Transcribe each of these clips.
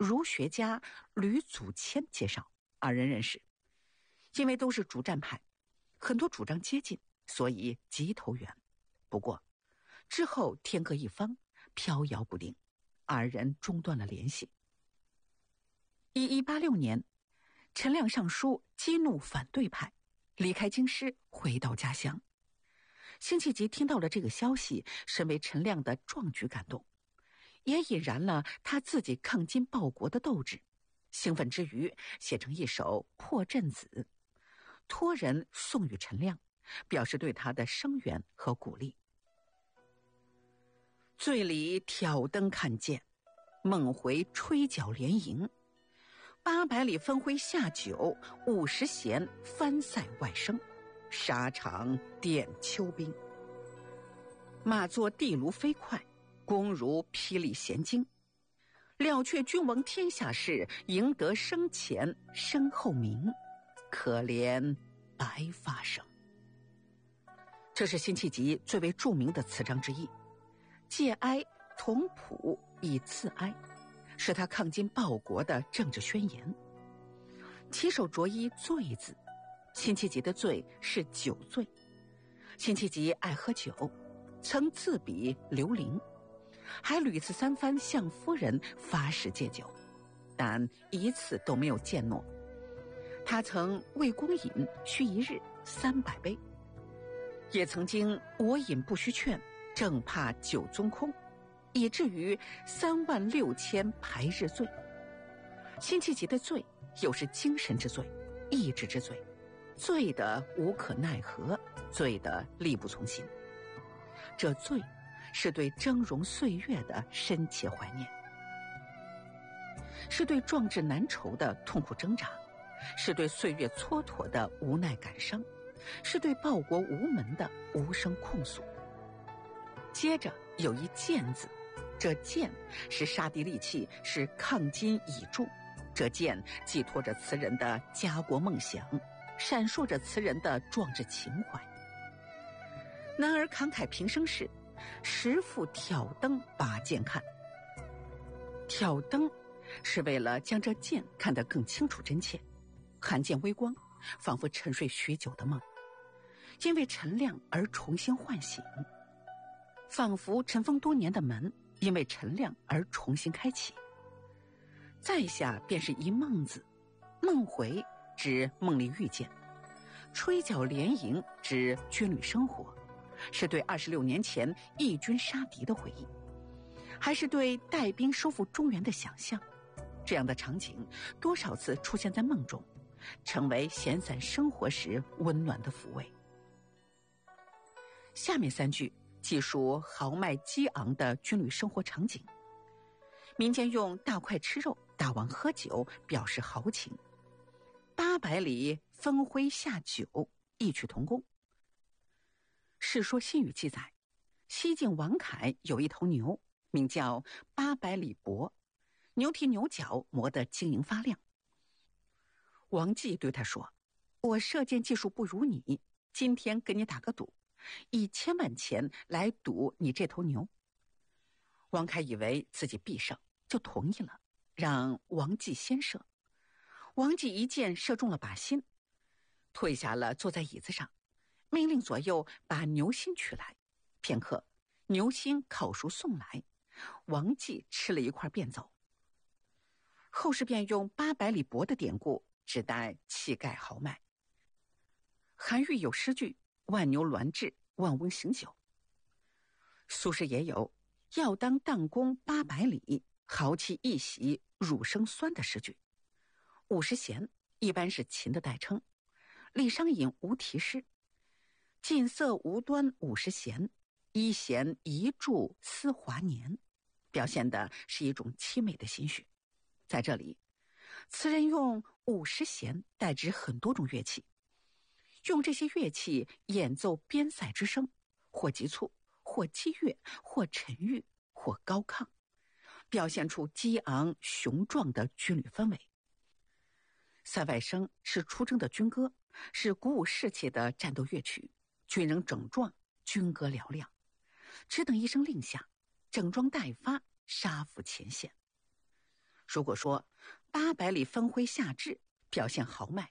儒学家吕祖谦介绍，二人认识。因为都是主战派，很多主张接近，所以极投缘。不过之后天各一方，飘摇不定，二人中断了联系。1186年，陈亮上书激怒反对派，离开京师回到家乡。辛弃疾听到了这个消息，深为陈亮的壮举感动，也引燃了他自己抗金报国的斗志。兴奋之余，写成一首《破阵子》，托人送与陈亮，表示对他的声援和鼓励。醉里挑灯看剑，梦回吹角连营。800里分麾下酒，50弦翻塞外声。沙场点秋兵，马作地炉飞快，弓如霹雳弦惊。了却君王天下事，赢得生前身后名。可怜白发生。这是辛弃疾最为著名的词章之一。借哀同谱以自哀，是他抗金报国的政治宣言。起手着一醉字，辛弃疾的醉是酒醉。辛弃疾爱喝酒，曾自比刘伶，还屡次三番向夫人发誓戒酒，但一次都没有践诺。他曾为公饮须一日300杯，也曾经我饮不须劝，正怕酒踪空，以至于36000排日醉。辛弃疾的醉又是精神之醉，意志之醉，醉的无可奈何，醉的力不从心。这醉是对峥嵘岁月的深切怀念，是对壮志难酬的痛苦挣扎，是对岁月蹉跎的无奈感伤，是对报国无门的无声控诉。接着有一剑字，这剑是杀敌利器，是抗金倚柱。这剑寄托着词人的家国梦想，闪烁着词人的壮志情怀。男儿慷慨平生事，时复挑灯把剑看。挑灯是为了将这剑看得更清楚真切，寒剑微光，仿佛沉睡许久的梦，因为陈亮而重新唤醒，仿佛尘封多年的门，因为陈亮而重新开启。再下便是一梦字，梦回指梦里遇见，吹角连营指军旅生活，是对26年前义军杀敌的回忆，还是对带兵收复中原的想象。这样的场景多少次出现在梦中，成为闲散生活时温暖的抚慰。下面3句记述豪迈激昂的军旅生活场景。民间用大块吃肉、大碗喝酒表示豪情。800里分麾下酒，异曲同工。《世说新语》记载，西晋王恺有一头牛，名叫800里伯，牛蹄牛角磨得晶莹发亮。王继对他说：“我射箭技术不如你，今天跟你打个赌，以1000万钱来赌你这头牛。”王恺以为自己必胜，就同意了，让王继先射。王继一箭射中了靶心，退下了，坐在椅子上，命令左右把牛心取来。片刻，牛心烤熟送来，王继吃了一块便走。后世便用800里伯的典故指代气概豪迈。韩愈有诗句：“万牛銮志，万翁行酒。”苏轼也有“要当弹弓800里，豪气一袭乳生酸”的诗句。50弦一般是琴的代称。李商隐无题诗：“近色无端50弦，一弦一柱思华年”，表现的是一种凄美的心绪。在这里，词人用50弦代指很多种乐器，用这些乐器演奏边塞之声，或急促，或激越，或沉郁，或高亢，表现出激昂雄壮的军旅氛围。塞外声是出征的军歌，是鼓舞士气的战斗乐曲，军容整壮，军歌嘹亮，只等一声令下，整装待发，杀赴前线。 如果说800里分麾下炙表现豪迈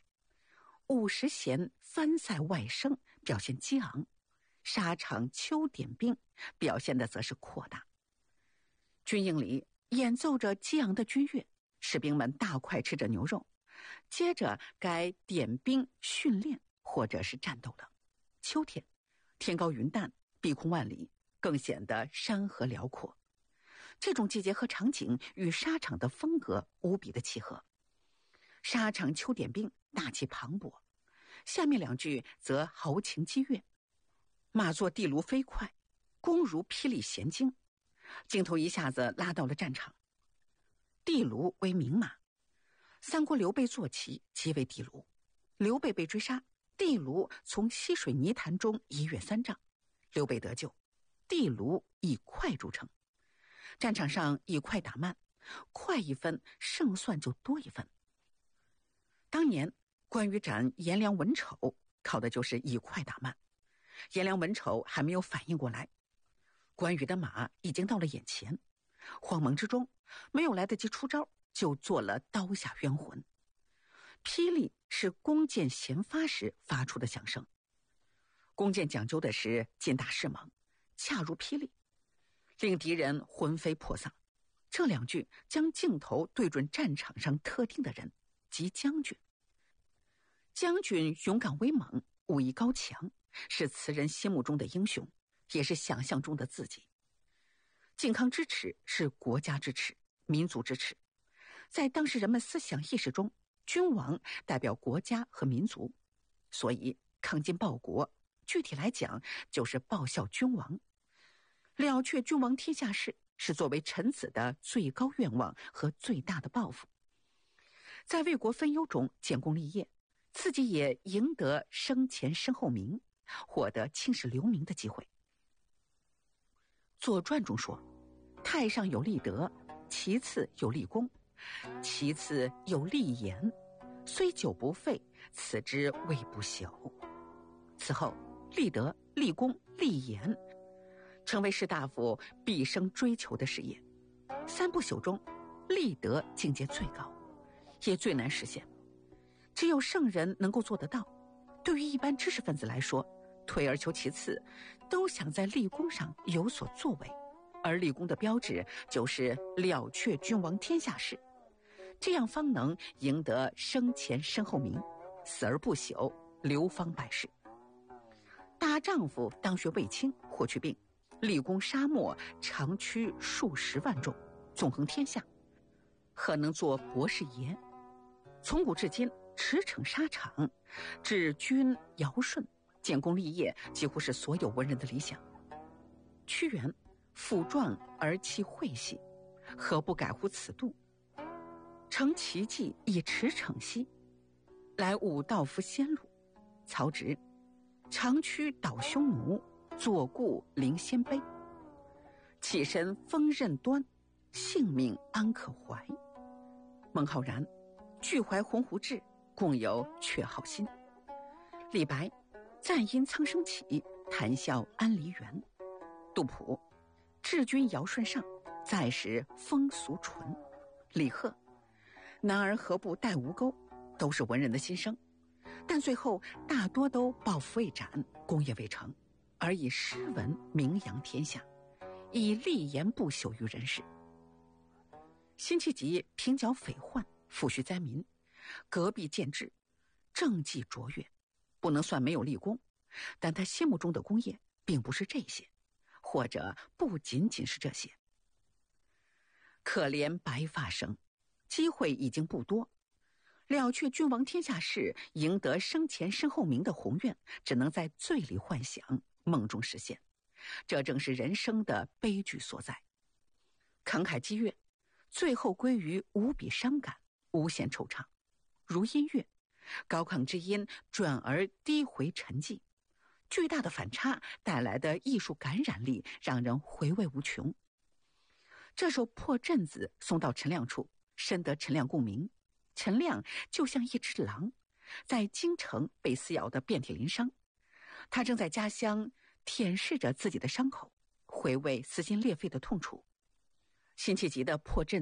，50弦翻塞外声表现激昂，沙场秋点兵表现的则是扩大。军营里演奏着激昂的军乐，士兵们大块吃着牛肉，接着该点兵训练或者是战斗了。秋天，天高云淡，碧空万里，更显得山河辽阔。这种季节和场景与沙场的风格无比的契合。沙场秋点兵大气磅礴，下面2句则豪情激越。马作地卢飞快，弓如霹雳弦惊。镜头一下子拉到了战场。地卢为名马，三国刘备坐骑即为地卢。刘备被追杀，地卢从溪水泥潭中一跃3丈，刘备得救。地卢以快著称。战场上以快打慢，快1分胜算就多1分。当年关羽斩颜良文丑，靠的就是以快打慢。颜良文丑还没有反应过来，关羽的马已经到了眼前，慌忙之中没有来得及出招，就做了刀下冤魂。霹雳是弓箭弦发时发出的响声，弓箭讲究的是劲大势猛，恰如霹雳，令敌人魂飞魄丧。这2句将镜头对准战场上特定的人，即将军。将军勇敢威猛，武艺高强，是词人心目中的英雄，也是想象中的自己。靖康之耻是国家之耻，民族之耻。在当时人们思想意识中，君王代表国家和民族，所以抗金报国，具体来讲就是报效君王。了却君王天下事是作为臣子的最高愿望和最大的抱负，在为国分忧中建功立业，自己也赢得生前身后名，获得青史留名的机会。《左传》中说，太上有立德，其次有立功，其次有立言，虽久不废，此之谓不朽。此后，立德、立功、立言成为士大夫毕生追求的事业。3不朽中，立德境界最高，也最难实现，只有圣人能够做得到。对于一般知识分子来说，退而求其次，都想在立功上有所作为，而立功的标志就是了却君王天下事，这样方能赢得生前身后名，死而不朽，流芳百世。大丈夫当学卫青，霍去病立功沙漠，长驱数10万众，纵横天下，何能做博士爷？从古至今，驰骋沙场，治军尧舜，建功立业，几乎是所有文人的理想。屈原父壮而妻慧兮，何不改乎此度？成奇迹以驰骋兮，来吾道夫先路。曹植长驱倒匈奴，左顾临鲜卑。起身锋刃端，性命安可怀？孟浩然俱怀鸿鹄志，共有却好心。李白暂因苍生起，谈笑安离园。杜甫治军尧舜上，在时风俗淳。李贺男儿何不带吴钩，都是文人的心声，但最后大多都抱负未展，功业未成，而以诗文名扬天下，以立言不朽于人世。辛弃疾平剿匪患，抚恤灾民，革弊建制，政绩卓越，不能算没有立功，但他心目中的功业并不是这些，或者不仅仅是这些。可怜白发生，机会已经不多，了却君王天下事，赢得生前身后名的宏愿，只能在醉里幻想，梦中实现。这正是人生的悲剧所在。慷慨激越，最后归于无比伤感，无限惆怅。如音乐，高亢之音转而低回沉寂，巨大的反差带来的艺术感染力让人回味无穷。这首破阵子送到陈亮处，深得陈亮共鸣。陈亮就像一只狼，在京城被撕咬得遍体鳞伤，他正在家乡舔舐着自己的伤口，回味撕心裂肺的痛楚。辛弃疾的破阵子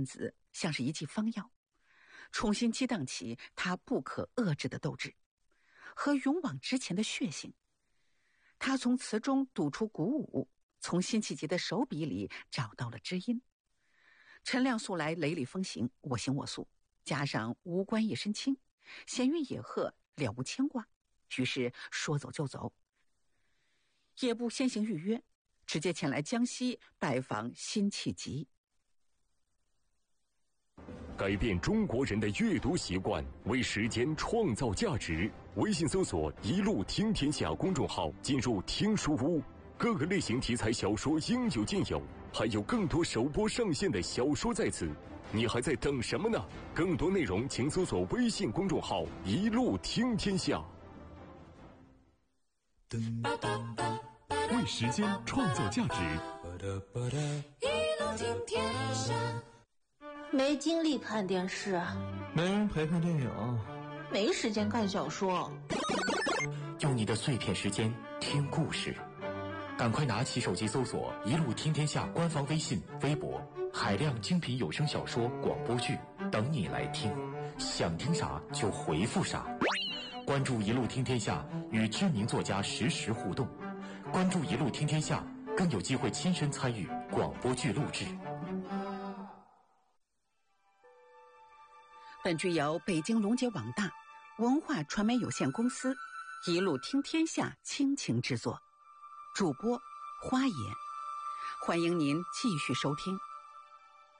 像是一剂方药，重新激荡起他不可遏制的斗志和勇往直前的血性。他从词中读出鼓舞，从辛弃疾的手笔里找到了知音。陈亮素来雷厉风行，我行我素，加上无官一身轻，闲云野鹤，了无牵挂，于是说走就走，也不先行预约，直接前来江西拜访辛弃疾。 改变中国人的阅读习惯，为时间创造价值。微信搜索“一路听天下”公众号，进入听书屋，各个类型题材小说应有尽有，还有更多首播上线的小说在此，你还在等什么呢？更多内容请搜索微信公众号“一路听天下”。为时间创造价值， 一路听天下。 没精力看电视， 没人陪看电影， 没时间看小说， 用你的碎片时间听故事，赶快拿起手机搜索“一路听天下”官方微信、微博，海量精品有声小说、广播剧等你来听，想听啥就回复啥。关注“一路听天下”，与知名作家实时互动。关注“一路听天下”，更有机会亲身参与广播剧录制。 本剧由北京龙杰网大文化传媒有限公司一路听天下倾情制作，主播花野，欢迎您继续收听。